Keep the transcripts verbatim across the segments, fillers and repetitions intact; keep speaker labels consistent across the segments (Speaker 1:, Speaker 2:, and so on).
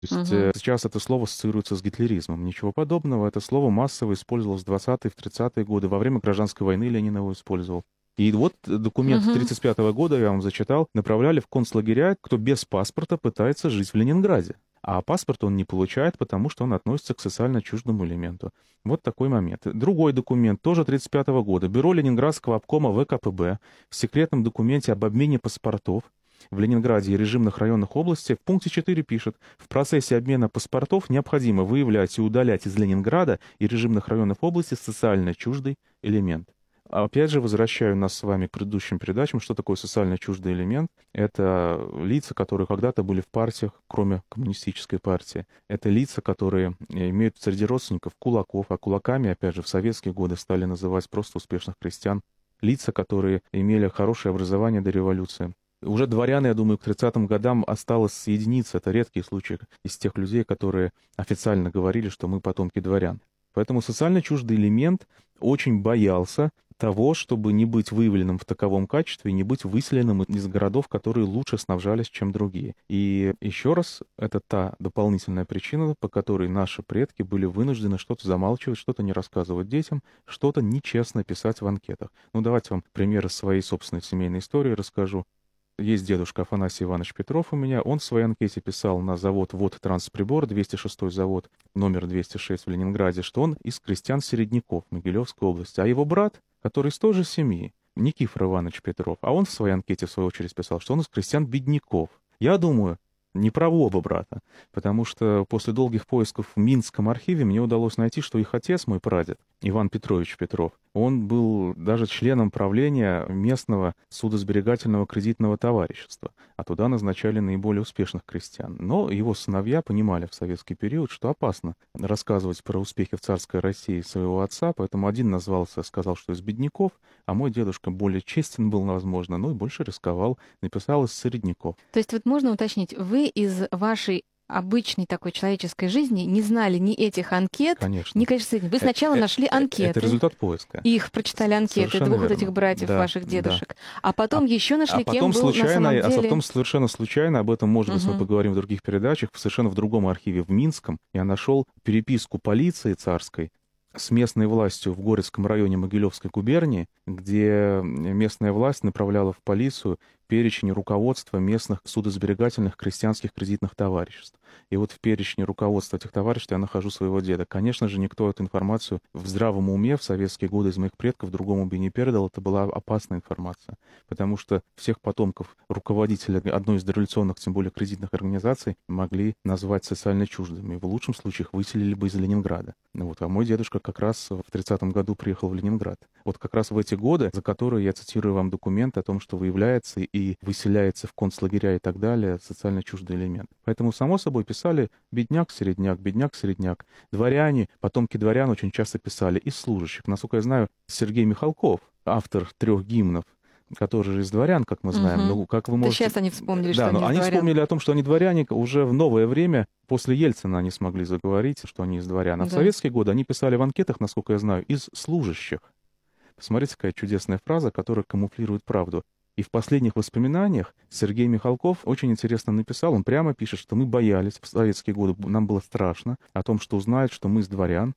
Speaker 1: То есть
Speaker 2: Мгм.
Speaker 1: э, сейчас это слово ассоциируется с гитлеризмом. Ничего подобного. Это слово массово использовалось в двадцатые, в тридцатые годы. Во время гражданской войны Ленин его использовал. И вот документ
Speaker 2: Мгм.
Speaker 1: тридцать пятого года, я вам зачитал, направляли в концлагеря, кто без паспорта пытается жить в Ленинграде. А паспорт он не получает, потому что он относится к социально чуждому элементу. Вот такой момент. Другой документ, тоже тридцать пятого года. Бюро Ленинградского обкома ВКПБ в секретном документе об обмене паспортов в Ленинграде и режимных районах области в пункте четыре пишет: в процессе обмена паспортов необходимо выявлять и удалять из Ленинграда и режимных районов области социально чуждый элемент. Опять же, возвращаю нас с вами к предыдущим передачам. Что такое социально чуждый элемент? Это лица, которые когда-то были в партиях, кроме коммунистической партии. Это лица, которые имеют среди родственников кулаков, а кулаками, опять же, в советские годы стали называть просто успешных крестьян. Лица, которые имели хорошее образование до революции. Уже дворян, я думаю, к тридцатым годам осталось единицы. Это редкие случаи из тех людей, которые официально говорили, что мы потомки дворян. Поэтому социально чуждый элемент очень боялся того, чтобы не быть выявленным в таковом качестве и не быть выселенным из городов, которые лучше снабжались, чем другие. И еще раз, это та дополнительная причина, по которой наши предки были вынуждены что-то замалчивать, что-то не рассказывать детям, что-то нечестно писать в анкетах. Ну, давайте вам примеры своей собственной семейной истории расскажу. Есть дедушка Афанасий Иванович Петров у меня. Он в своей анкете писал на завод «Водтрансприбор», двести шестой завод, номер двести шесть в Ленинграде, что он из крестьян-середняков Могилевской области. А его брат, который из той же семьи, Никифор Иванович Петров, а он в своей анкете, в свою очередь, писал, что он из крестьян-бедняков. Я думаю, не про оба брата, потому что после долгих поисков в Минском архиве мне удалось найти, что их отец, мой прадед, Иван Петрович Петров, он был даже членом правления местного судосберегательного кредитного товарищества, а туда назначали наиболее успешных крестьян. Но его сыновья понимали в советский период, что опасно рассказывать про успехи в царской России своего отца, поэтому один назвался, сказал, что из бедняков, а мой дедушка более честен был, возможно, но и больше рисковал, написал из середняков.
Speaker 2: То есть вот можно уточнить, вы из вашей обычной такой человеческой жизни не знали ни этих анкет,
Speaker 1: Конечно.
Speaker 2: ни, конечно, вы
Speaker 1: Э-
Speaker 2: сначала
Speaker 1: э-
Speaker 2: нашли
Speaker 1: э-
Speaker 2: анкеты.
Speaker 1: Это результат поиска.
Speaker 2: Их прочитали анкеты
Speaker 1: Совершенно
Speaker 2: двух вот
Speaker 1: верно.
Speaker 2: этих братьев,
Speaker 1: Да,
Speaker 2: ваших
Speaker 1: да.
Speaker 2: дедушек. А потом
Speaker 1: А,
Speaker 2: еще нашли,
Speaker 1: а потом
Speaker 2: кем был на
Speaker 1: случайно,
Speaker 2: самом
Speaker 1: а
Speaker 2: деле.
Speaker 1: потом совершенно случайно, об этом, может быть, мы
Speaker 2: Мгм.
Speaker 1: поговорим в других передачах, совершенно в другом архиве в Минском, я нашел переписку полиции царской с местной властью в Горецком районе Могилевской губернии, где местная власть направляла в полицию перечень руководства местных судосберегательных крестьянских кредитных товариществ. И вот в перечне руководства этих товариществ я нахожу своего деда. Конечно же, никто эту информацию в здравом уме в советские годы из моих предков другому бы не передал. Это была опасная информация, потому что всех потомков руководителя одной из дореволюционных, тем более кредитных организаций, могли назвать социально чуждыми. В лучшем случае их выселили бы из Ленинграда. Вот. А мой дедушка как раз в тридцатом году приехал в Ленинград. Вот как раз в эти годы, за которые я цитирую вам документы о том, что выявляется и выселяется в концлагеря и так далее социально чуждый элемент. Поэтому, само собой, писали бедняк-середняк, бедняк-середняк. Дворяне, потомки дворян очень часто писали из служащих. Насколько я знаю, Сергей Михалков, автор трех гимнов, который же из дворян, как мы знаем.
Speaker 2: Мгм.
Speaker 1: Ну, как вы
Speaker 2: Это
Speaker 1: можете...
Speaker 2: сейчас они вспомнили,
Speaker 1: Да,
Speaker 2: что
Speaker 1: но
Speaker 2: они из
Speaker 1: они
Speaker 2: дворян.
Speaker 1: вспомнили о том, что они дворяне уже в новое время, после Ельцина они смогли заговорить, что они из дворян. А в
Speaker 2: Да.
Speaker 1: советские годы они писали в анкетах, насколько я знаю, из служащих. Посмотрите, какая чудесная фраза, которая камуфлирует правду. И в последних воспоминаниях Сергей Михалков очень интересно написал, он прямо пишет, что мы боялись в советские годы, нам было страшно о том, что узнают, что мы из дворян.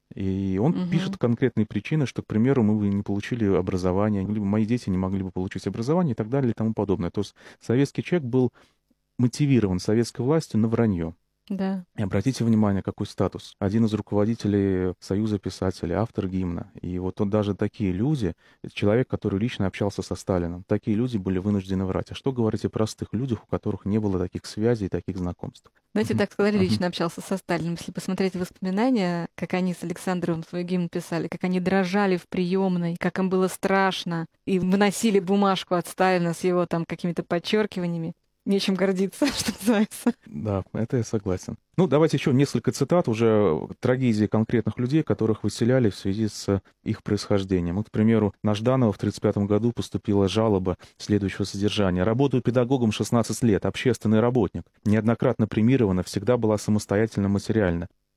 Speaker 1: И он
Speaker 2: Мгм.
Speaker 1: пишет конкретные причины, что, к примеру, мы бы не получили образование, либо мои дети не могли бы получить образование и так далее и тому подобное. То есть советский человек был мотивирован советской властью на вранье.
Speaker 2: Да.
Speaker 1: И обратите внимание, какой статус. Один из руководителей Союза писателей, автор гимна. И вот он, даже такие люди, человек, который лично общался со Сталином, такие люди были вынуждены врать. А что говорить о простых людях, у которых не было таких связей и таких знакомств?
Speaker 2: Знаете,
Speaker 1: Мгм.
Speaker 2: так сказали,
Speaker 1: Мгм.
Speaker 2: лично общался со Сталиным. Если посмотреть воспоминания, как они с Александровым свой гимн писали, как они дрожали в приемной, как им было страшно, и выносили бумажку от Сталина с его там какими-то подчеркиваниями. Нечем гордиться, что называется.
Speaker 1: Да, это я согласен. Ну, давайте еще несколько цитат уже трагедии конкретных людей, которых выселяли в связи с их происхождением. Вот, к примеру, на Жданова в тридцать пятом году поступила жалоба следующего содержания. «Работаю педагогом шестнадцать лет, общественный работник. Неоднократно премирована, всегда была самостоятельно материально.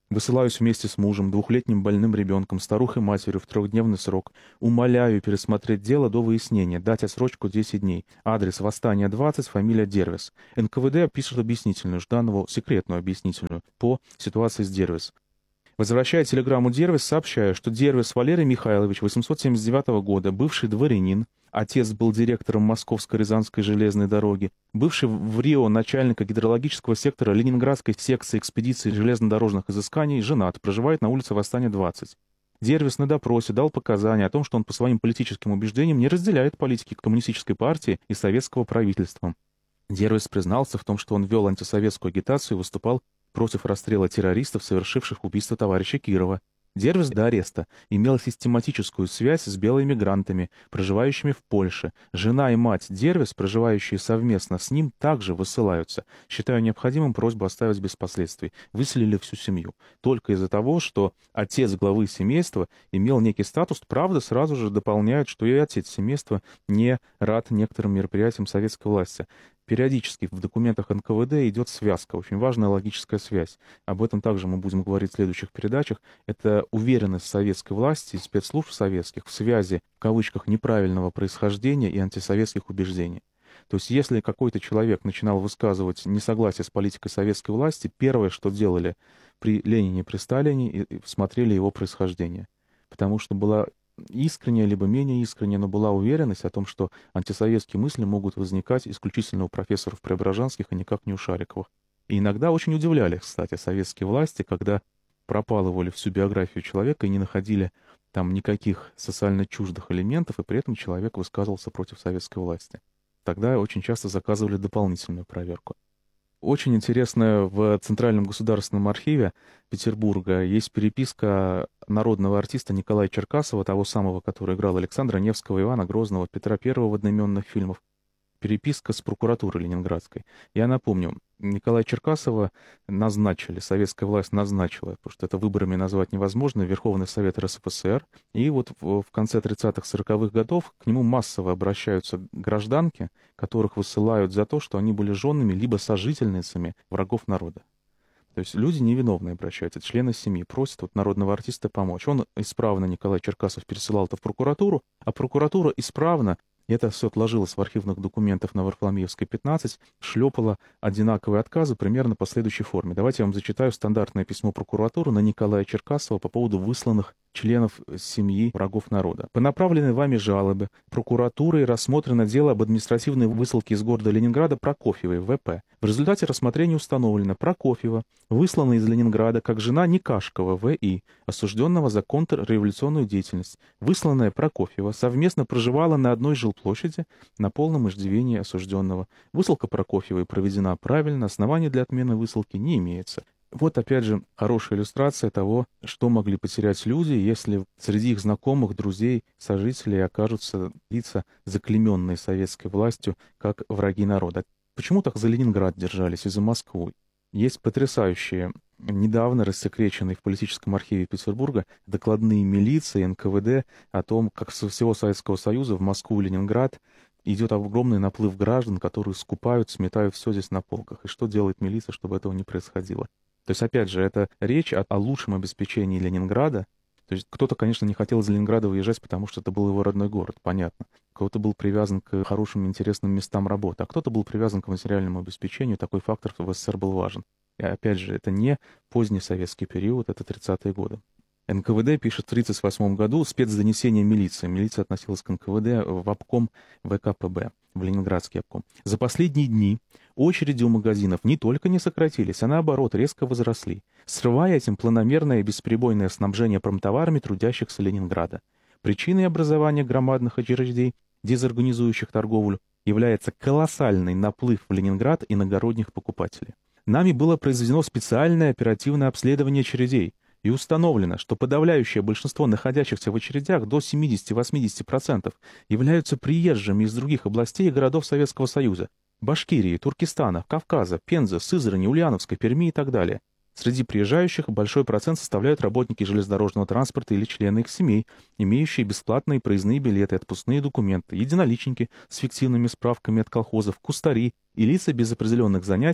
Speaker 1: Высылаюсь вместе с мужем, двухлетним больным ребенком, старухой-матерью в трехдневный срок. Умоляю пересмотреть дело до выяснения, дать отсрочку десять дней. Адрес Восстания двадцать, фамилия Дервис. эн ка вэ дэ пишет объяснительную, Жданову секретную объяснительную по ситуации с Дервис. Возвращая телеграмму Дервис, сообщаю, что Дервис Валерий Михайлович, восемьсот семьдесят девятого года, бывший дворянин, отец был директором Московско-Рязанской железной дороги, бывший в Рио начальника гидрологического сектора Ленинградской секции экспедиции железнодорожных изысканий, женат, проживает на улице Восстания двадцать. Дервис на допросе дал показания о том, что он по своим политическим убеждениям не разделяет политики коммунистической партии и советского правительства. Дервис признался в том, что он вел антисоветскую агитацию и выступал против расстрела террористов, совершивших убийство товарища Кирова. Дервис до ареста имел систематическую связь с белоэмигрантами, проживающими в Польше. Жена и мать Дервис, проживающие совместно с ним, также высылаются. Считаю необходимым просьбу оставить без последствий. Выселили всю семью. Только из-за того, что отец главы семейства имел некий статус, правда, сразу же дополняют, что и отец семейства не рад некоторым мероприятиям советской власти. Периодически в документах эн ка вэ дэ идет связка, очень важная логическая связь. Об этом также мы будем говорить в следующих передачах. Это уверенность советской власти и спецслужб советских в связи, в кавычках, неправильного происхождения и антисоветских убеждений. То есть если какой-то человек начинал высказывать несогласие с политикой советской власти, первое, что делали при Ленине, при Сталине, смотрели его происхождение. Потому что была искренняя, либо менее искренняя, но была уверенность о том, что антисоветские мысли могут возникать исключительно у профессоров Преображенских, а никак не у Шариковых. И иногда очень удивляли, кстати, советские власти, когда пропалывали всю биографию человека и не находили там никаких социально чуждых элементов, и при этом человек высказывался против советской власти. Тогда очень часто заказывали дополнительную проверку. Очень интересно, в Центральном государственном архиве Петербурга есть переписка народного артиста Николая Черкасова, того самого, который играл Александра Невского, Ивана Грозного, Петра Первого в одноименных фильмах. Переписка с прокуратурой ленинградской. Я напомню, Николая Черкасова назначили, советская власть назначила, потому что это выборами назвать невозможно, Верховный Совет эр эс эф эс эр. И вот в, в конце тридцатых-сороковых годов к нему массово обращаются гражданки, которых высылают за то, что они были женами либо сожительницами врагов народа. То есть люди невиновные обращаются, члены семьи, просят вот народного артиста помочь. Он исправно, Николай Черкасов, пересылал это в прокуратуру, а прокуратура исправно, и это все отложилось в архивных документах на Варфоломеевской, пятнадцать, шлепала одинаковые отказы примерно по следующей форме. Давайте я вам зачитаю стандартное письмо прокуратуры на Николая Черкасова по поводу высланных членов семьи врагов народа. По направленной вами жалобе прокуратурой рассмотрено дело об административной высылке из города Ленинграда Прокофьевой, вэ пэ. В результате рассмотрения установлено, Прокофьева выслана из Ленинграда как жена Никашкова, вэ и, осужденного за контрреволюционную деятельность. Высланная Прокофьева совместно проживала на одной жилплощади на полном иждивении осужденного. Высылка Прокофьевой проведена правильно, оснований для отмены высылки не имеется. Вот, опять же, хорошая иллюстрация того, что могли потерять люди, если среди их знакомых, друзей, сожителей окажутся лица, заклейменные советской властью, как враги народа. Почему так за Ленинград держались и за Москву? Есть потрясающие, недавно рассекреченные в политическом архиве Петербурга докладные милиции, эн ка вэ дэ о том, как со всего Советского Союза в Москву и Ленинград идет огромный наплыв граждан, которые скупают, сметают все здесь на полках. И что делает милиция, чтобы этого не происходило? То есть, опять же, это речь о, о лучшем обеспечении Ленинграда. То есть кто-то, конечно, не хотел из Ленинграда выезжать, потому что это был его родной город, понятно. Кто-то был привязан к хорошим, интересным местам работы, а кто-то был привязан к материальному обеспечению. Такой фактор в эс эс эс эр был важен. И, опять же, это не поздний советский период, это тридцатые годы. эн ка вэ дэ пишет в тридцать восьмом году спецдонесение милиции. Милиция относилась к эн ка вэ дэ в обком вэ ка пэ бэ, в Ленинградский обком. За последние дни очереди у магазинов не только не сократились, а наоборот резко возросли, срывая этим планомерное и бесперебойное снабжение промтоварами трудящихся Ленинграда. Причиной образования громадных очередей, дезорганизующих торговлю, является колоссальный наплыв в Ленинград иногородних покупателей. Нами было произведено специальное оперативное обследование очередей, и установлено, что подавляющее большинство находящихся в очередях до семьдесят-восемьдесят процентов являются приезжими из других областей и городов Советского Союза: Башкирии, Туркестана, Кавказа, Пензы, Сызрани, Ульяновска, Перми и так далее. Среди приезжающих большой процент составляют работники железнодорожного транспорта или члены их семей, имеющие бесплатные проездные билеты, отпускные документы, единоличники с фиктивными справками от колхозов, кустари и лица без определенных занятий,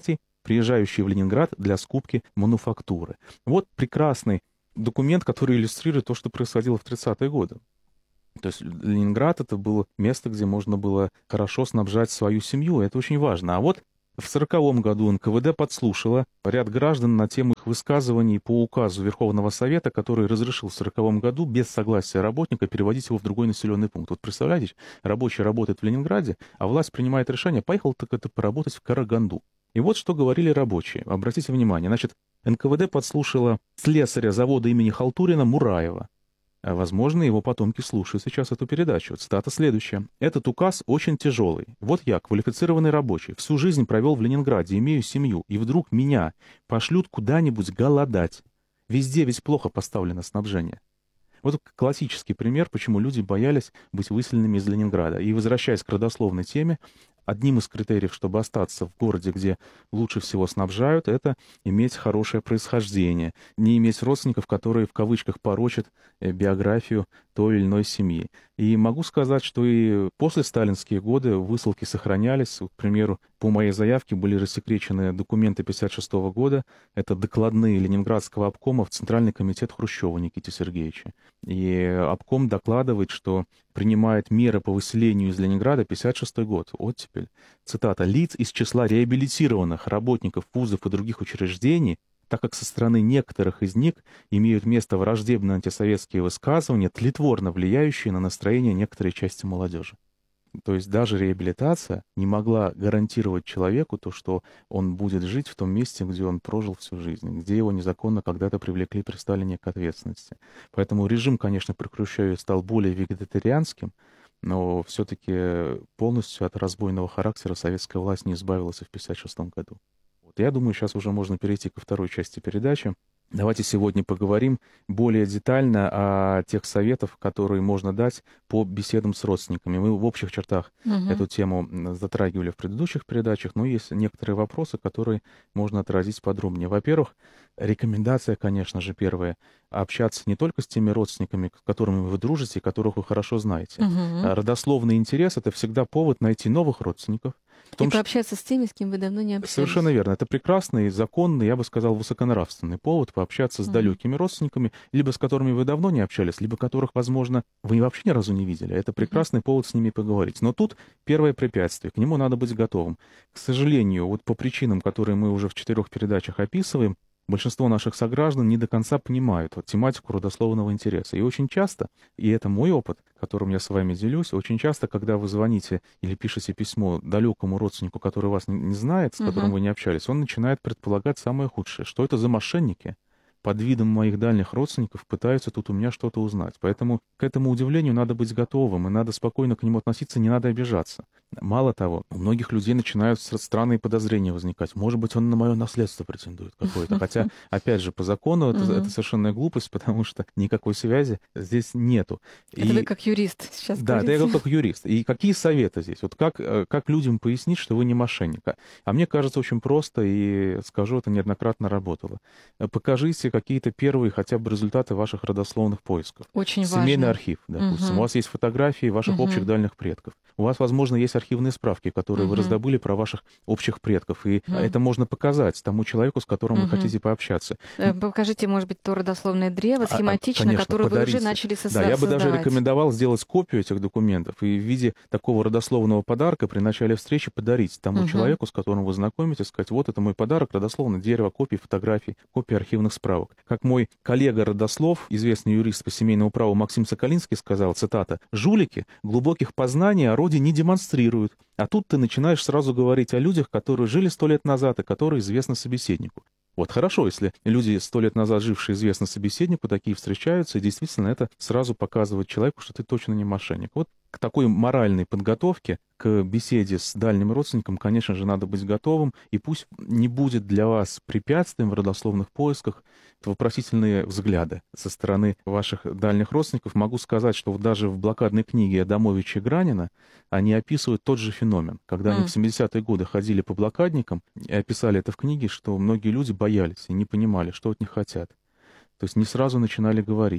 Speaker 1: приезжающие в Ленинград для скупки мануфактуры. Вот прекрасный документ, который иллюстрирует то, что происходило в тридцатые годы. То есть Ленинград — это было место, где можно было хорошо снабжать свою семью, и это очень важно. А вот в сороковом году эн ка вэ дэ подслушало ряд граждан на тему их высказываний по указу Верховного Совета, который разрешил в сороковом году без согласия работника переводить его в другой населенный пункт. Вот представляете, рабочий работает в Ленинграде, а власть принимает решение, поехал так это поработать в Караганду. И вот что говорили рабочие. Обратите внимание, значит, эн ка вэ дэ подслушало слесаря завода имени Халтурина Мураева. Возможно, его потомки слушают сейчас эту передачу. Цитата следующая. «Этот указ очень тяжелый. Вот я, квалифицированный рабочий, всю жизнь провел в Ленинграде, имею семью, и вдруг меня пошлют куда-нибудь голодать. Везде ведь плохо поставлено снабжение». Вот классический пример, почему люди боялись быть выселенными из Ленинграда. И возвращаясь к родословной теме, одним из критериев, чтобы остаться в городе, где лучше всего снабжают, это иметь хорошее происхождение, не иметь родственников, которые в кавычках порочат биографию той или иной семьи. И могу сказать, что и после сталинские годы высылки сохранялись. К примеру, по моей заявке были рассекречены документы пятьдесят шестого года. Это докладные Ленинградского обкома в Центральный комитет Хрущева Никите Сергеевича. И обком докладывает, что принимает меры по выселению из Ленинграда пятьдесят шестой год. Оттепель. Цитата. «Лиц из числа реабилитированных работников вузов и других учреждений, так как со стороны некоторых из них имеют место враждебные антисоветские высказывания, тлетворно влияющие на настроение некоторой части молодежи». То есть даже реабилитация не могла гарантировать человеку то, что он будет жить в том месте, где он прожил всю жизнь, где его незаконно когда-то привлекли при Сталине к ответственности. Поэтому режим, конечно, при Хрущеве стал более вегетарианским, но все-таки полностью от разбойного характера советская власть не избавилась и в пятьдесят шестом году. Вот я думаю, сейчас уже можно перейти ко второй части передачи. Давайте сегодня поговорим более детально о тех советах, которые можно дать по беседам с родственниками. Мы в общих чертах угу. эту тему затрагивали в предыдущих передачах, но есть некоторые вопросы, которые можно отразить подробнее. Во-первых, рекомендация, конечно же, первая, общаться не только с теми родственниками, с которыми вы дружите, которых вы хорошо знаете. Угу. Родословный интерес — это всегда повод найти новых родственников.
Speaker 2: В том, и пообщаться что... с теми, с кем вы давно не общались.
Speaker 1: Совершенно верно. Это прекрасный, законный, я бы сказал, высоконравственный повод пообщаться с mm-hmm. далекими родственниками, либо с которыми вы давно не общались, либо которых, возможно, вы вообще ни разу не видели. Это прекрасный mm-hmm. повод с ними поговорить. Но тут первое препятствие. К нему надо быть готовым. К сожалению, вот по причинам, которые мы уже в четырех передачах описываем, большинство наших сограждан не до конца понимают вот, тематику родословного интереса. И очень часто, и это мой опыт, которым я с вами делюсь, очень часто, когда вы звоните или пишете письмо далекому родственнику, который вас не знает, с которым uh-huh. вы не общались, он начинает предполагать самое худшее. Что это за мошенники? Под видом моих дальних родственников пытаются тут у меня что-то узнать. Поэтому к этому удивлению надо быть готовым, и надо спокойно к нему относиться, не надо обижаться. Мало того, у многих людей начинают странные подозрения возникать. Может быть, он на мое наследство претендует какое-то. Хотя, опять же, по закону это, это совершенная глупость, потому что никакой связи здесь нету.
Speaker 2: Это и... вы как юрист сейчас
Speaker 1: Да,
Speaker 2: говорите.
Speaker 1: это я как юрист. И какие советы здесь? Вот как, как людям пояснить, что вы не мошенник? А мне кажется, очень просто, и скажу, это неоднократно работало. Покажите какие-то первые хотя бы результаты ваших родословных поисков.
Speaker 2: Очень
Speaker 1: важно. Семейный архив, допустим. Угу. У вас есть фотографии ваших угу. общих дальних предков. У вас, возможно, есть архивные справки, которые угу. вы раздобыли про ваших общих предков. И угу. это можно показать тому человеку, с которым угу. вы хотите пообщаться.
Speaker 2: Покажите, может быть, то родословное древо схематично, а, конечно, которое подарите. Вы уже начали создавать.
Speaker 1: Да, я бы даже рекомендовал сделать копию этих документов и в виде такого родословного подарка при начале встречи подарить тому угу. человеку, с которым вы знакомитесь, сказать, вот это мой подарок, родословное дерево, копии фотографий, копии архивных справок. Как мой коллега-родослов, известный юрист по семейному праву Максим Соколинский сказал, цитата, «Жулики глубоких познаний о роде не демонстрируют, а тут ты начинаешь сразу говорить о людях, которые жили сто лет назад и которые известны собеседнику». Вот хорошо, если люди, сто лет назад жившие известны собеседнику, такие встречаются, и действительно это сразу показывает человеку, что ты точно не мошенник. Вот к такой моральной подготовке, к беседе с дальним родственником, конечно же, надо быть готовым, и пусть не будет для вас препятствием в родословных поисках вопросительные взгляды со стороны ваших дальних родственников. Могу сказать, что даже в блокадной книге Адамовича и Гранина они описывают тот же феномен. Когда mm. они в семидесятые годы ходили по блокадникам и описали это в книге, что многие люди боялись и не понимали, что от них хотят. То есть не сразу начинали говорить. Mm.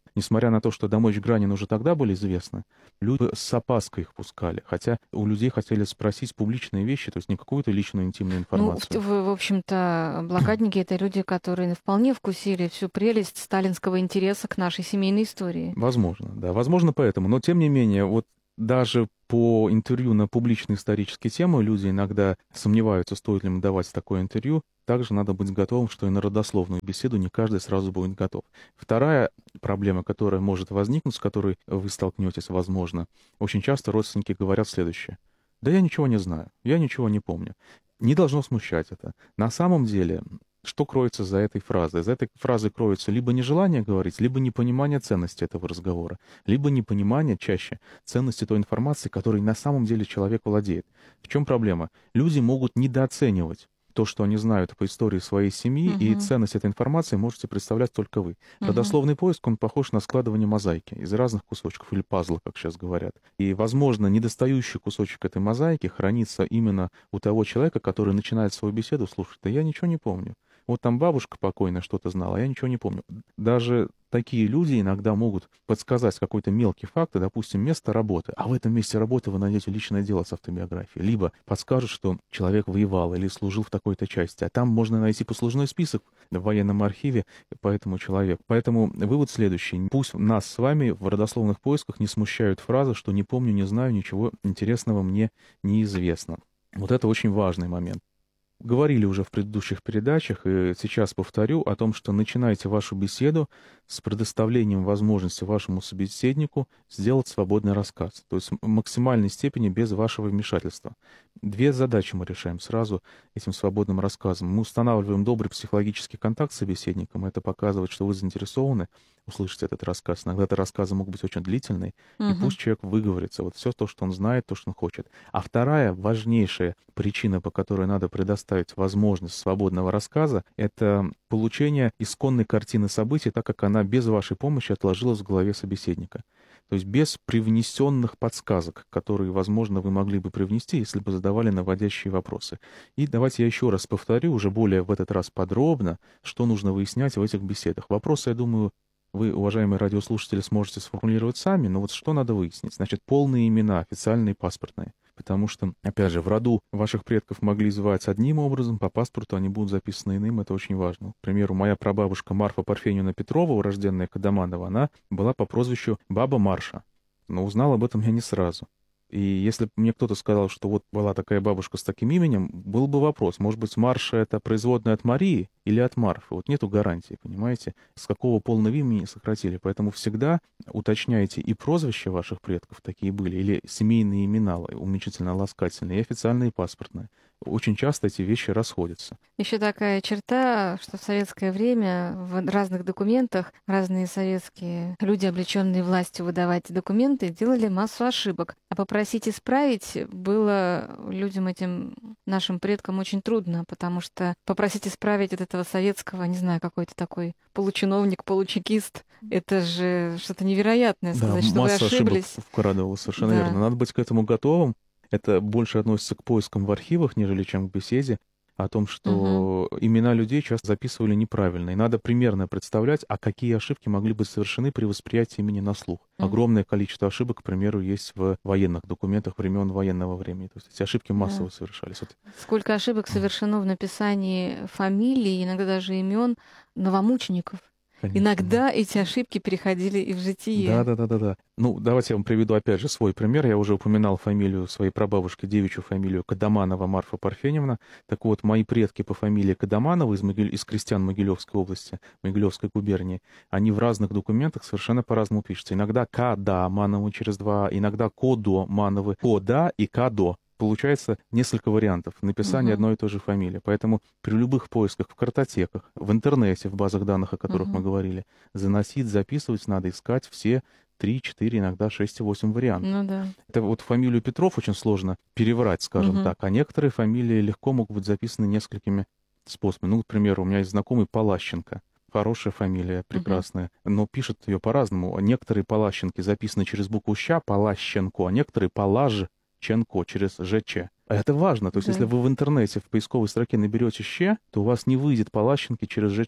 Speaker 1: несмотря на то, что Адамович Гранин уже тогда были известны, люди с опаской их пускали. Хотя у людей хотели спросить публичные вещи, то есть не какую-то личную интимную информацию.
Speaker 2: Ну, в, в общем-то, блокадники — это люди, которые вполне вкусили всю прелесть сталинского интереса к нашей семейной истории.
Speaker 1: Возможно, да, возможно поэтому. Но, тем не менее, вот даже по интервью на публичные исторические темы люди иногда сомневаются, стоит ли им давать такое интервью. Также надо быть готовым, что и на родословную беседу не каждый сразу будет готов. Вторая проблема, которая может возникнуть, с которой вы столкнетесь, возможно, очень часто родственники говорят следующее. Да я ничего не знаю, я ничего не помню. Не должно смущать это. На самом деле, что кроется за этой фразой? За этой фразой кроется либо нежелание говорить, либо непонимание ценности этого разговора, либо непонимание чаще ценности той информации, которой на самом деле человек владеет. В чем проблема? Люди могут недооценивать то, что они знают по истории своей семьи,
Speaker 2: Мгм.
Speaker 1: и ценность этой информации можете представлять только вы.
Speaker 2: Мгм.
Speaker 1: Родословный поиск, он похож на складывание мозаики из разных кусочков, или пазла, как сейчас говорят. И, возможно, недостающий кусочек этой мозаики хранится именно у того человека, который начинает свою беседу слушать. Да я ничего не помню. Вот там бабушка покойная что-то знала, а я ничего не помню. Даже такие люди иногда могут подсказать какой-то мелкий факт, допустим, место работы. А в этом месте работы вы найдете личное дело с автобиографией. Либо подскажут, что человек воевал или служил в такой-то части. А там можно найти послужной список в военном архиве по этому человеку. Поэтому вывод следующий. Пусть нас с вами в родословных поисках не смущают фразы, что не помню, не знаю, ничего интересного мне неизвестно. Вот это очень важный момент. Говорили уже в предыдущих передачах, и сейчас повторю, о том, что начинайте вашу беседу с предоставлением возможности вашему собеседнику сделать свободный рассказ, то есть в максимальной степени без вашего вмешательства. Две задачи мы решаем сразу этим свободным рассказом. Мы устанавливаем добрый психологический контакт с собеседником, это показывает, что вы заинтересованы услышать этот рассказ. Иногда это рассказы могут быть очень длительные, и
Speaker 2: Мгм.
Speaker 1: пусть человек выговорится, вот все то, что он знает, то, что он хочет. А вторая, важнейшая причина, по которой надо предоставить возможность свободного рассказа, это получение исконной картины событий, так как она без вашей помощи отложилась в голове собеседника. То есть без привнесенных подсказок, которые, возможно, вы могли бы привнести, если бы задавали наводящие вопросы. И давайте я еще раз повторю, уже более в этот раз подробно, что нужно выяснять в этих беседах. Вопросы, я думаю, вы, уважаемые радиослушатели, сможете сформулировать сами, но вот что надо выяснить? Значит, полные имена, официальные, паспортные. Потому что, опять же, в роду ваших предков могли звать одним образом, по паспорту они будут записаны иным, это очень важно. К примеру, моя прабабушка Марфа Парфеньевна Петрова, урожденная Кадаманова, она была по прозвищу Баба Марша. Но узнал об этом я не сразу. И если бы мне кто-то сказал, что вот была такая бабушка с таким именем, был бы вопрос, может быть, Марша — это производная от Марии или от Марфы? Вот нету гарантии, понимаете, с какого полного имени сократили. Поэтому всегда уточняйте и прозвища ваших предков такие были, или семейные имена, уменьшительно-ласкательные, и официальные, и паспортные. Очень часто эти вещи расходятся.
Speaker 2: Еще такая черта, что в советское время в разных документах разные советские люди, облеченные властью выдавать документы, делали массу ошибок. А попросить исправить было людям этим, нашим предкам, очень трудно, потому что попросить исправить от этого советского, не знаю, какой-то такой получиновник, получекист, это же что-то невероятное, сказать,
Speaker 1: Да,
Speaker 2: что вы
Speaker 1: масса
Speaker 2: ошиблись.
Speaker 1: ошибок вкрадывалось, совершенно
Speaker 2: Да.
Speaker 1: верно. Надо быть к этому готовым. Это больше относится к поискам в архивах, нежели чем к беседе, о том, что имена людей часто записывали неправильно. И надо примерно представлять, а какие ошибки могли быть совершены при восприятии имени на слух.
Speaker 2: Мгм.
Speaker 1: Огромное количество ошибок, к примеру, есть в военных документах времен военного времени. То есть эти ошибки массово
Speaker 2: Да.
Speaker 1: совершались. Вот.
Speaker 2: Сколько ошибок совершено в написании фамилий, иногда даже имен новомучеников.
Speaker 1: Конечно,
Speaker 2: Иногда эти ошибки переходили и в житие.
Speaker 1: Да, да, да, да, да. Ну, давайте я вам приведу опять же свой пример. Я уже упоминал фамилию своей прабабушки, девичью фамилию Кадаманова Марфа Парфеньевна. Так вот, мои предки по фамилии Кадаманова из, Могиль... из крестьян Могилевской области, Могилевской губернии, они в разных документах совершенно по-разному пишутся. Иногда Кадамановы через два, иногда Кодомановы, Кода и Кадо. Получается несколько вариантов написания
Speaker 2: Мгм.
Speaker 1: одной и той же фамилии. Поэтому при любых поисках в картотеках, в интернете, в базах данных, о которых
Speaker 2: Мгм.
Speaker 1: мы говорили, заносить, записывать надо, искать все три, четыре, иногда шесть и восемь вариантов.
Speaker 2: Ну да.
Speaker 1: Это вот фамилию Петров очень сложно переврать, скажем
Speaker 2: Мгм.
Speaker 1: так, а некоторые фамилии легко могут быть записаны несколькими способами. Ну, к примеру, у меня есть знакомый Палащенко. Хорошая фамилия, прекрасная, но пишут ее по-разному. Некоторые Палащенки записаны через букву «щ», Палащенко, а некоторые Палаж, Ченко через ЖЧ. А это важно. То есть,
Speaker 2: Да.
Speaker 1: если вы в интернете в поисковой строке наберете «щ», то у вас не выйдет Палащенки через ЖЧ.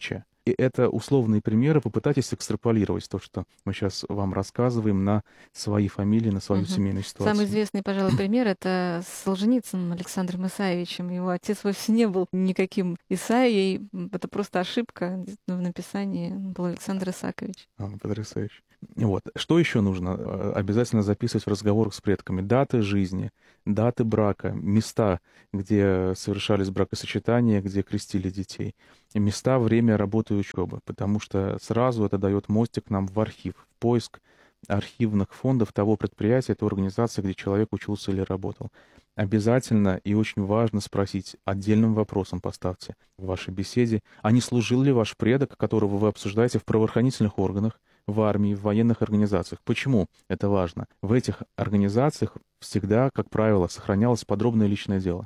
Speaker 1: И это условные примеры, попытайтесь экстраполировать то, что мы сейчас вам рассказываем, на свои фамилии, на свою
Speaker 2: Мгм.
Speaker 1: семейную
Speaker 2: Самый
Speaker 1: ситуацию.
Speaker 2: известный, пожалуй, пример — это с Солженицыным Александром Исаевичем. Его отец вовсе не был никаким Исаией, м, это просто ошибка в написании. Он был Александр Исаакович.
Speaker 1: А, потрясающе. Вот. Что еще нужно? Э, Обязательно записывать в разговорах с предками даты жизни, даты брака, места, где совершались бракосочетания, где крестили детей, и места, время работы и учебы, потому что сразу это дает мостик нам в архив, в поиск архивных фондов того предприятия, той организации, где человек учился или работал. Обязательно и очень важно спросить, отдельным вопросом поставьте в вашей беседе, а не служил ли ваш предок, которого вы обсуждаете, в правоохранительных органах, в армии, в военных организациях. Почему это важно? В этих организациях всегда, как правило, сохранялось подробное личное дело.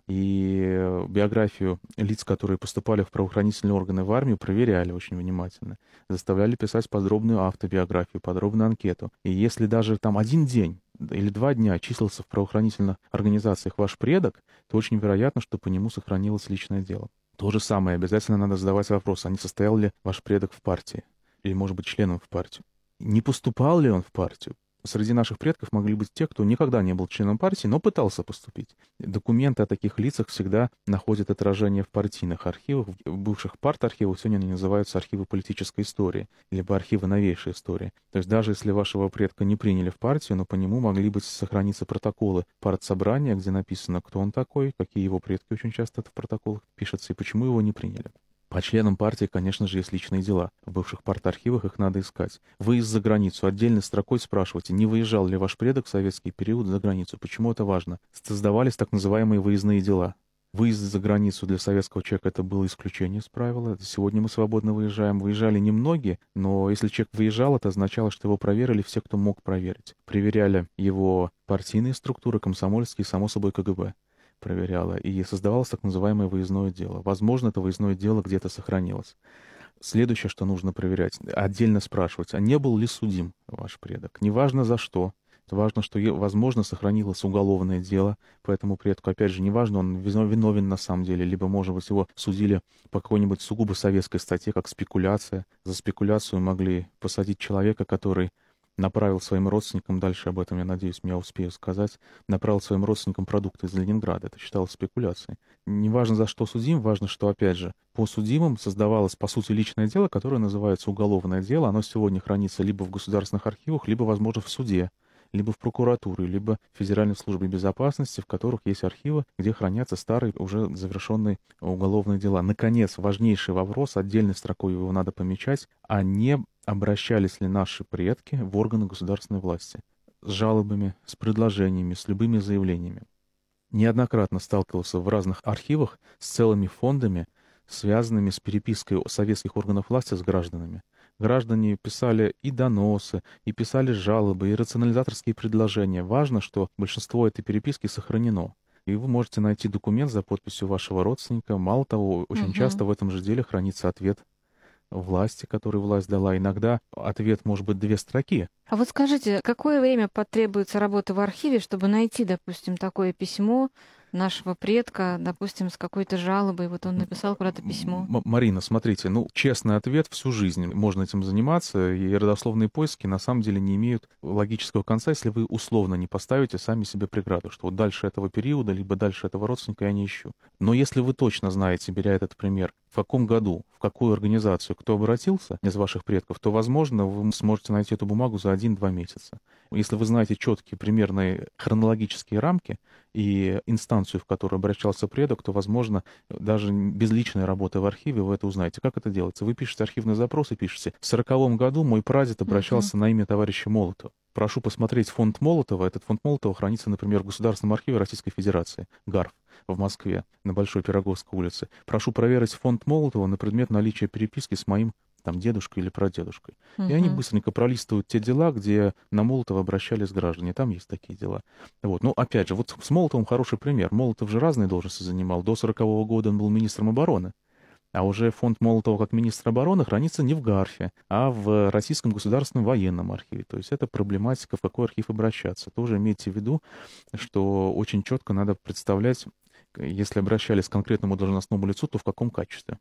Speaker 1: И биографию лиц, которые поступали в правоохранительные органы, в армию, проверяли очень внимательно. Заставляли писать подробную автобиографию, подробную анкету. И если даже там один день или два дня числился в правоохранительных организациях ваш предок, то очень вероятно, что по нему сохранилось личное дело. То же самое, обязательно надо задавать вопрос, а не состоял ли ваш предок в партии? Или, может быть, членом в партию? Не поступал ли он в партию? Среди наших предков могли быть те, кто никогда не был членом партии, но пытался поступить. Документы о таких лицах всегда находят отражение в партийных архивах. В бывших партархивах сегодня они называются архивы политической истории, либо архивы новейшей истории. То есть даже если вашего предка не приняли в партию, но по нему могли быть сохраниться протоколы партсобрания, где написано, кто он такой, какие его предки, очень часто это в протоколах пишется, и почему его не приняли. По членам партии, конечно же, есть личные дела. В бывших партархивах их надо искать. Выезд за границу. Отдельной строкой спрашивайте, не выезжал ли ваш предок в советский период за границу. Почему это важно? Создавались так называемые выездные дела. Выезд за границу для советского человека — это было исключение из правила. Сегодня мы свободно выезжаем. Выезжали немногие, но если человек выезжал, это означало, что его проверили все, кто мог проверить. Проверяли его партийные структуры, комсомольские, само собой, ка гэ бэ. Проверяла, и создавалось так называемое выездное дело. Возможно, это выездное дело где-то сохранилось. Следующее, что нужно проверять, отдельно спрашивать, а не был ли судим ваш предок? Неважно за что. Важно, что, возможно, сохранилось уголовное дело по этому предку. Опять же, неважно, он виновен на самом деле, либо, может быть, его судили по какой-нибудь сугубо советской статье, как спекуляция. За спекуляцию могли посадить человека, который направил своим родственникам, дальше об этом, я надеюсь, я успею сказать, направил своим родственникам продукты из Ленинграда. Это считалось спекуляцией. Не важно, за что судим, важно, что, опять же, по судимым создавалось, по сути, личное дело, которое называется уголовное дело. Оно сегодня хранится либо в государственных архивах, либо, возможно, в суде, либо в прокуратуре, либо в Федеральной службе безопасности, в которых есть архивы, где хранятся старые, уже завершенные уголовные дела. Наконец, важнейший вопрос, отдельной строкой его надо помечать, а не обращались ли наши предки в органы государственной власти с жалобами, с предложениями, с любыми заявлениями. Неоднократно сталкивался в разных архивах с целыми фондами, связанными с перепиской советских органов власти с гражданами. Граждане писали и доносы, и писали жалобы, и рационализаторские предложения. Важно, что большинство этой переписки сохранено. И вы можете найти документ за подписью вашего родственника. Мало того, очень
Speaker 2: Мгм.
Speaker 1: часто в этом же деле хранится ответ власти, который власть дала. Иногда ответ может быть две строки.
Speaker 2: А вот скажите, какое время потребуется работы в архиве, чтобы найти, допустим, такое письмо нашего предка, допустим, с какой-то жалобой? Вот он написал куда-то письмо.
Speaker 1: М- Марина, смотрите, ну, честный ответ всю жизнь. Можно этим заниматься, и родословные поиски на самом деле не имеют логического конца, если вы условно не поставите сами себе преграду, что вот дальше этого периода, либо дальше этого родственника я не ищу. Но если вы точно знаете, беря этот пример, в каком году, в какую организацию кто обратился из ваших предков, то, возможно, вы сможете найти эту бумагу за один-два месяца. Если вы знаете четкие примерные хронологические рамки и инстанцию, в которую обращался предок, то, возможно, даже без личной работы в архиве вы это узнаете. Как это делается? Вы пишете архивный запрос и пишете: в сороковом году мой прадед обращался uh-huh. на имя товарища Молотова. Прошу посмотреть фонд Молотова. Этот фонд Молотова хранится, например, в Государственном архиве Российской Федерации, ГАРФ, в Москве, на Большой Пироговской улице. Прошу проверить фонд Молотова на предмет наличия переписки с моим там дедушкой или прадедушкой. Uh-huh. И они быстренько пролистывают те дела, где на Молотова обращались граждане. Там есть такие дела. Вот. Ну, опять же, вот с Молотовым хороший пример. Молотов же разные должности занимал. До сорокового года он был министром обороны. А уже фонд Молотова как министра обороны хранится не в ГАРФе, а в Российском государственном военном архиве. То есть это проблематика, в какой архив обращаться. Тоже имейте в виду, что очень четко надо представлять, если обращались к конкретному должностному лицу, то в каком качестве.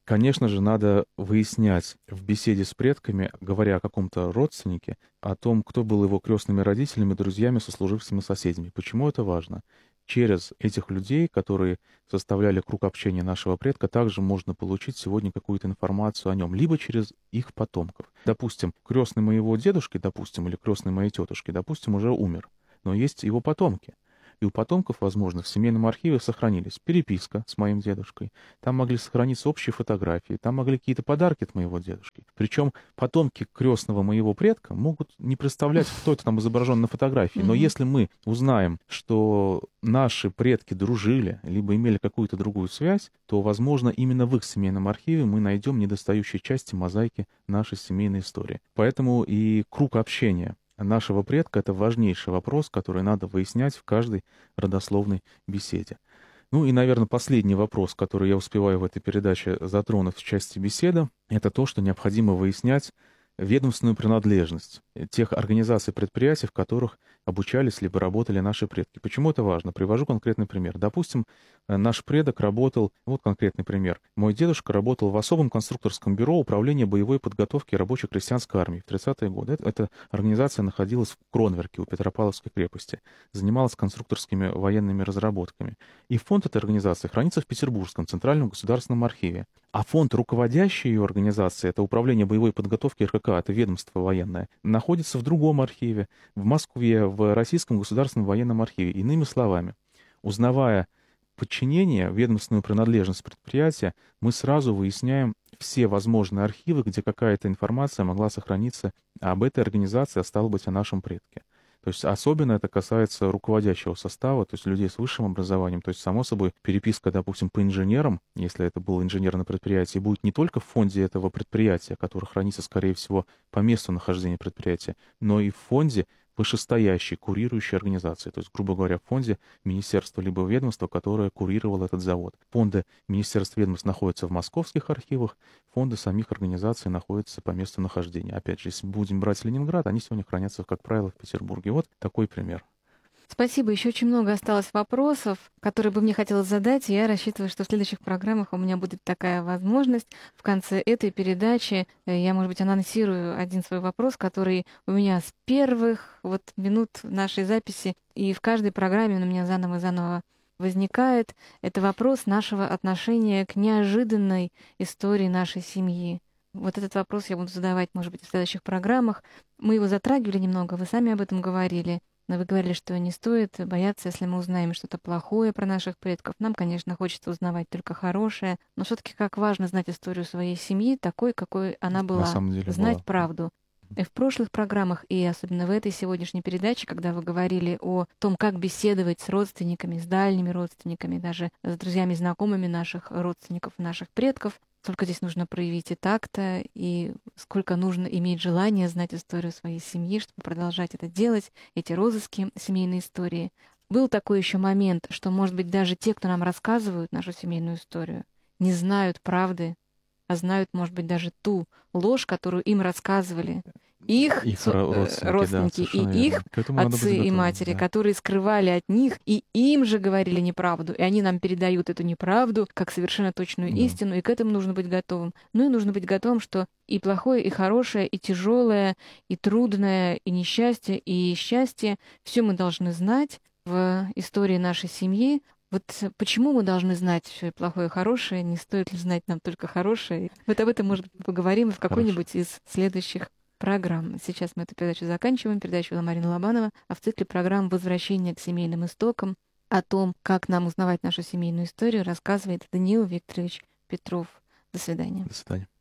Speaker 1: Конечно же, надо выяснять в беседе с предками, говоря о каком-то родственнике, о том, кто был его крестными родителями, друзьями, сослуживцами, соседями. Почему это важно? Через этих людей, которые составляли круг общения нашего предка, также можно получить сегодня какую-то информацию о нем, либо через их потомков. Допустим, крестный моего дедушки, допустим, или крестный моей тетушки, допустим, уже умер, но есть его потомки. И у потомков, возможно, в семейном архиве сохранились переписка с моим дедушкой, там могли сохраниться общие фотографии, там могли какие-то подарки от моего дедушки. Причем потомки крестного моего предка могут не представлять, кто это там изображен на фотографии. Но если мы узнаем, что наши предки дружили, либо имели какую-то другую связь, то, возможно, именно в их семейном архиве мы найдем недостающие части мозаики нашей семейной истории. Поэтому и круг общения нашего предка — это важнейший вопрос, который надо выяснять в каждой родословной беседе. Ну и, наверное, последний вопрос, который я успеваю в этой передаче затронуть в части беседы, это то, что необходимо выяснять ведомственную принадлежность тех организаций, предприятий, в которых обучались либо работали наши предки. Почему это важно? Привожу конкретный пример. Допустим, наш предок работал, вот конкретный пример. Мой дедушка работал в особом конструкторском бюро управления боевой подготовки рабоче-крестьянской армии в тридцатые годы. Эта организация находилась в Кронверке у Петропавловской крепости, занималась конструкторскими военными разработками. И фонд этой организации хранится в Петербургском Центральном государственном архиве. А фонд, руководящий ее организацией, это Управление боевой подготовки эр ка ка, это ведомство военное, находится в другом архиве, в Москве, в Российском государственном военном архиве. Иными словами, узнавая подчинение, ведомственную принадлежность предприятия, мы сразу выясняем все возможные архивы, где какая-то информация могла сохраниться об этой организации, а стало быть, о нашем предке. То есть особенно это касается руководящего состава, то есть людей с высшим образованием. То есть, само собой, переписка, допустим, по инженерам, если это был инженер на предприятии, будет не только в фонде этого предприятия, который хранится, скорее всего, по месту нахождения предприятия, но и в фонде вышестоящей, курирующей организации. То есть, грубо говоря, в фонде министерства либо ведомства, которое курировало этот завод. Фонды министерств ведомств находятся в московских архивах, фонды самих организаций находятся по месту нахождения. Опять же, если будем брать Ленинград, они сегодня хранятся, как правило, в Петербурге. Вот такой пример.
Speaker 2: Спасибо. Еще очень много осталось вопросов, которые бы мне хотелось задать. Я рассчитываю, что в следующих программах у меня будет такая возможность. В конце этой передачи я, может быть, анонсирую один свой вопрос, который у меня с первых вот минут нашей записи, и в каждой программе он у меня заново и заново возникает. Это вопрос нашего отношения к неожиданной истории нашей семьи. Вот этот вопрос я буду задавать, может быть, в следующих программах. Мы его затрагивали немного, вы сами об этом говорили. Но вы говорили, что не стоит бояться, если мы узнаем что-то плохое про наших предков. Нам, конечно, хочется узнавать только хорошее, но все-таки как важно знать историю своей семьи такой, какой она была.
Speaker 1: На самом деле
Speaker 2: знать
Speaker 1: была.
Speaker 2: правду. И в прошлых программах, и особенно в этой сегодняшней передаче, когда вы говорили о том, как беседовать с родственниками, с дальними родственниками, даже с друзьями, знакомыми наших родственников, наших предков, сколько здесь нужно проявить и такта, и сколько нужно иметь желание знать историю своей семьи, чтобы продолжать это делать, эти розыски семейной истории. Был такой еще момент, что, может быть, даже те, кто нам рассказывают нашу семейную историю, не знают правды, а знают, может быть, даже ту ложь, которую им рассказывали их,
Speaker 1: Их
Speaker 2: со-
Speaker 1: родственники,
Speaker 2: родственники
Speaker 1: да,
Speaker 2: и их отцы и матери,
Speaker 1: да.
Speaker 2: которые скрывали от них, и им же говорили неправду, и они нам передают эту неправду как совершенно точную
Speaker 1: Да.
Speaker 2: истину, и к этому нужно быть готовым. Ну и нужно быть готовым, что и плохое, и хорошее, и тяжелое, и трудное, и несчастье, и счастье, все мы должны знать в истории нашей семьи. Вот почему мы должны знать все и плохое, и хорошее? Не стоит ли знать нам только хорошее? Вот об этом, может быть, поговорим в какой-нибудь из следующих программ. Сейчас мы эту передачу заканчиваем. Передачу вела Марина Лобанова. А в цикле программ «Возвращение к семейным истокам» о том, как нам узнавать нашу семейную историю, рассказывает Даниил Викторович Петров. До свидания.
Speaker 1: До свидания.